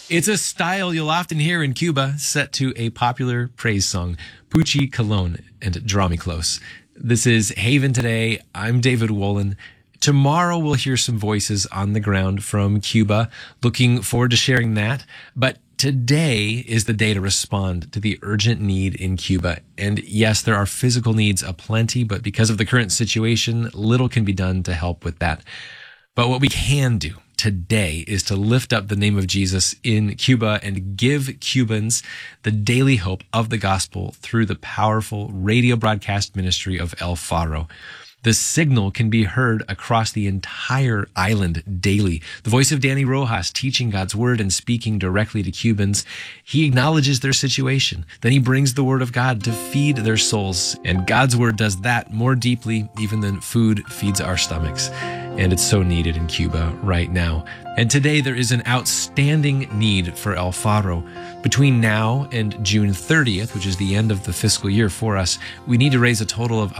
It's a style you'll often hear in Cuba, set to a popular praise song, Puchi Colon and Draw Me Close. This is Haven Today. I'm David Wolin. Tomorrow we'll hear some voices on the ground from Cuba. Looking forward to sharing that. But today is the day to respond to the urgent need in Cuba. And yes, there are physical needs aplenty, but because of the current situation, little can be done to help with that. But what we can do today is to lift up the name of Jesus in Cuba and give Cubans the daily hope of the gospel through the powerful radio broadcast ministry of El Faro. The signal can be heard across the entire island daily. The voice of Danny Rojas teaching God's word and speaking directly to Cubans. He acknowledges their situation. Then he brings the word of God to feed their souls. And God's word does that more deeply even than food feeds our stomachs. And it's so needed in Cuba right now. And today there is an outstanding need for El Faro. Between now and June 30th, which is the end of the fiscal year for us, we need to raise a total of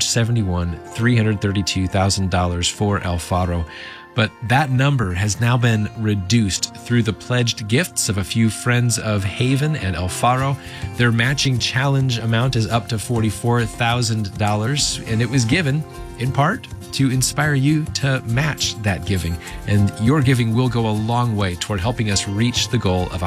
$171,332,000 for El Faro. But that number has now been reduced through the pledged gifts of a few friends of Haven and El Faro. Their matching challenge amount is up to $44,000, and it was given, in part, to inspire you to match that giving. And your giving will go a long way toward helping us reach the goal of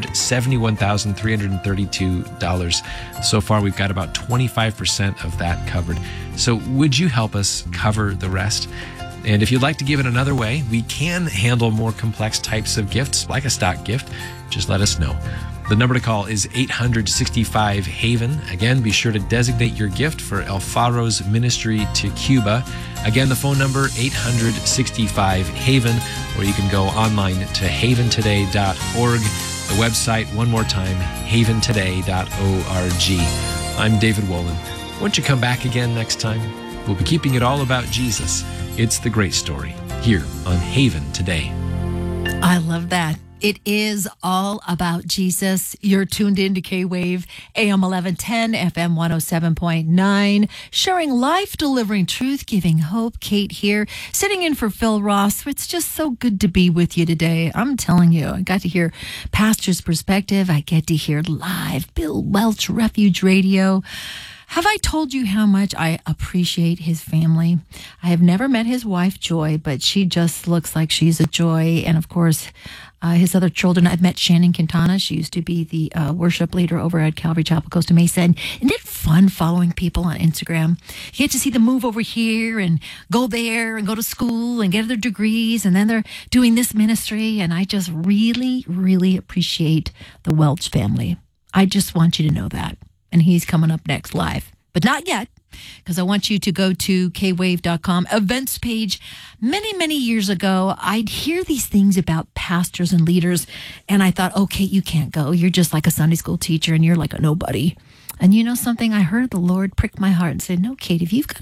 $171,332. So far, we've got about 25% of that covered. So would you help us cover the rest? And if you'd like to give it another way, we can handle more complex types of gifts, like a stock gift. Just let us know. The number to call is 865-HAVEN. Again, be sure to designate your gift for El Faro's ministry to Cuba. Again, the phone number, 865-HAVEN, or you can go online to haventoday.org. The website, one more time, haventoday.org. I'm David Wolin. Won't you come back again next time? We'll be keeping it all about Jesus. It's the great story here on Haven Today. I love that. It is all about Jesus. You're tuned in to K-Wave, AM 1110, FM 107.9, sharing life, delivering truth, giving hope. Kate here, sitting in for Phil Ross. It's just so good to be with you today. I'm telling you, I got to hear Pastor's perspective. I get to hear live Bill Welch Refuge Radio. Have I told you how much I appreciate his family? I have never met his wife, Joy, but she just looks like she's a joy. And of course, his other children, I've met Shannon Quintana. She used to be the worship leader over at Calvary Chapel, Costa Mesa. And isn't it fun following people on Instagram? You get to see them move over here and go there and go to school and get their degrees. And then they're doing this ministry. And I just really, really appreciate the Welch family. I just want you to know that. And he's coming up next live, but not yet, because I want you to go to kwave.com events page. Many, many years ago, I'd hear these things about pastors and leaders, and I thought, okay, you can't go. You're just like a Sunday school teacher, and you're like a nobody. And you know something? I heard the Lord prick my heart and say, no, Kate, if you've got